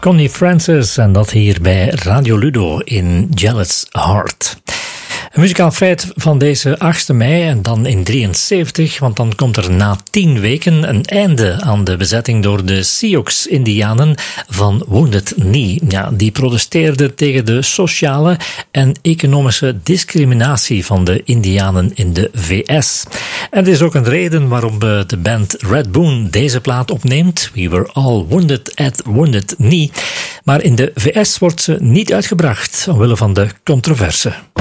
Connie Francis en dat hier bij Radio Ludo in Jealous Heart. Een muzikaal feit van deze 8 mei en dan in 73, want dan komt er na 10 weken een einde aan de bezetting door de Sioux-Indianen van Wounded Knee. Ja, die protesteerden tegen de sociale en economische discriminatie van de Indianen in de VS. En dit is ook een reden waarom de band Red Boone deze plaat opneemt. We were all wounded at Wounded Knee. Maar in de VS wordt ze niet uitgebracht omwille van de controverse.